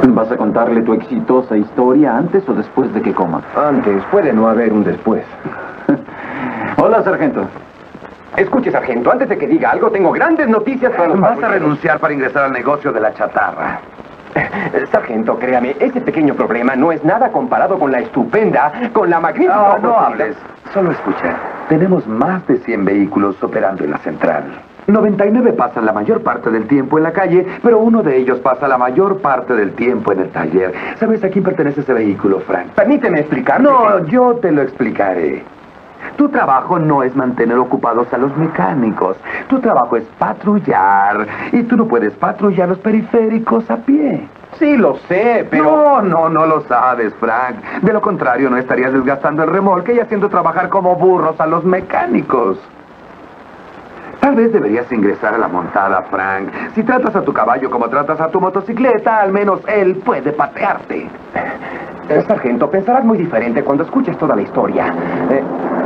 ¿Vas a contarle tu exitosa historia antes o después de que coma? Antes, puede no haber un después. Hola, sargento. Escuche, sargento, antes de que diga algo, tengo grandes noticias para los Vas a patrulleros. renunciar para ingresar al negocio de la chatarra. Sargento, créame, ese pequeño problema no es nada comparado con la estupenda, con la magnífica No, no oportunidad. hables. Solo escucha. Tenemos más de 100 vehículos operando en la central. 99 pasan la mayor parte del tiempo en la calle, pero uno de ellos pasa la mayor parte del tiempo en el taller. ¿Sabes a quién pertenece ese vehículo, Frank? Permíteme explicar. No, yo te lo explicaré. Tu trabajo no es mantener ocupados a los mecánicos. Tu trabajo es patrullar. Y tú no puedes patrullar los periféricos a pie. Sí, lo sé, pero... No lo sabes, Frank. De lo contrario, no estarías desgastando el remolque y haciendo trabajar como burros a los mecánicos. Tal vez deberías ingresar a la montada, Frank. Si tratas a tu caballo como tratas a tu motocicleta, al menos él puede patearte. Sargento, pensarás muy diferente cuando escuches toda la historia.